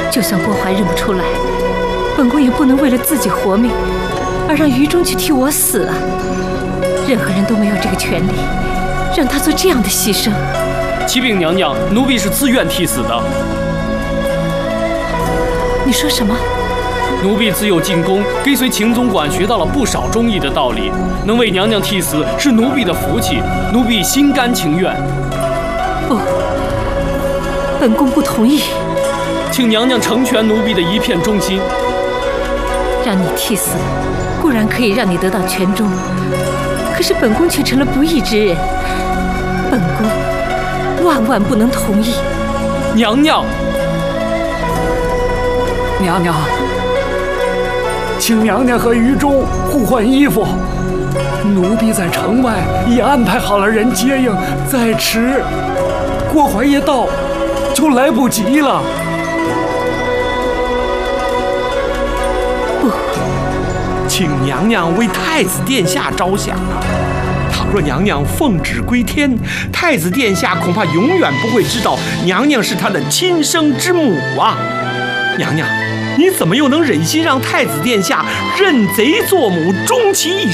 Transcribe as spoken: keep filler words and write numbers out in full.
就算郭淮认不出来，本宫也不能为了自己活命，而让于中去替我死啊！任何人都没有这个权利，让他做这样的牺牲。 启禀娘娘，奴婢是自愿替死的。 你说什么？ 奴婢自幼进宫，跟随秦总管学到了不少忠义的道理，能为娘娘替死是奴婢的福气，奴婢心甘情愿。 不，本宫不同意。 请娘娘成全奴婢的一片忠心。 让你替死，固然可以让你得到全忠，可是本宫却成了不义之人，本宫万万不能同意。 娘娘， 娘娘，请娘娘和于中互换衣服。奴婢在城外已安排好了人接应，再迟，郭淮一到就来不及了。 不， 请娘娘为太子殿下着想啊！倘若娘娘奉旨归天，太子殿下恐怕永远不会知道娘娘是他的亲生之母啊！娘娘，你怎么又能忍心让太子殿下认贼作母，终其一